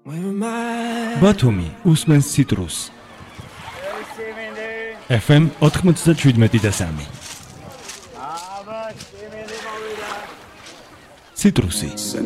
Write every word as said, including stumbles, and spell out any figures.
ბათუმი უსმენს ციტრუს ეფ ემ ოთხმოცდაშვიდმეტი და სამი ციტრუსი